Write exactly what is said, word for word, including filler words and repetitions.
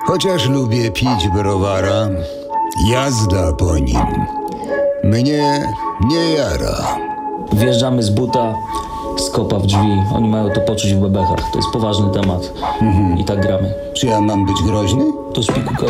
Chociaż lubię pić browara, jazda po nim mnie nie jara. Wjeżdżamy z buta, z kopa w drzwi. Oni mają to poczuć w bebechach. To jest poważny temat. I tak gramy. Czy ja mam być groźny? To szpiku